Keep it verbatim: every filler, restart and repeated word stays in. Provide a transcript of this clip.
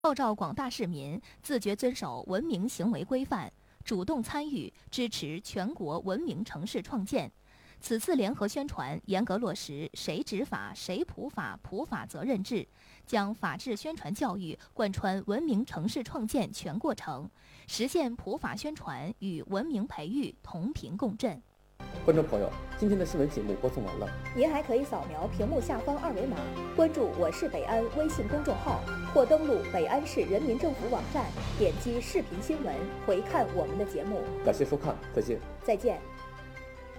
号召广大市民自觉遵守文明行为规范，主动参与支持全国文明城市创建。此次联合宣传严格落实谁执法谁普法普法责任制，将法治宣传教育贯穿文明城市创建全过程，实现普法宣传与文明培育同频共振。 观众朋友，今天的新闻节目播送完了， 您还可以扫描屏幕下方二维码，关注我是北安微信公众号，或登录北安市人民政府网站，点击视频新闻，回看我们的节目。 感谢收看，再见。 再见。